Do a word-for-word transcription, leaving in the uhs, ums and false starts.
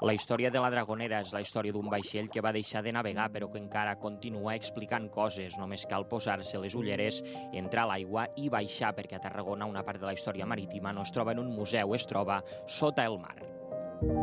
La història de la Dragonera és la història d'un vaixell que va deixar de navegar però que encara continua explicant coses. Només cal posar-se les ulleres, entrar a l'aigua i baixar, perquè a Tarragona una part de la història marítima no es troba en un museu, es troba sota el mar.